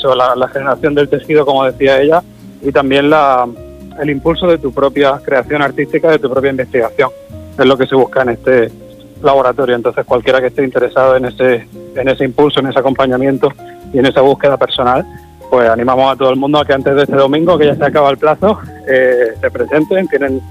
eso, la generación del tejido, como decía ella, y también el impulso de tu propia creación artística, de tu propia investigación. Es lo que se busca en este laboratorio. Entonces, cualquiera que esté interesado en ese impulso, en ese acompañamiento y en esa búsqueda personal, pues animamos a todo el mundo a que antes de este domingo, que ya se acaba el plazo, se presenten. Tienen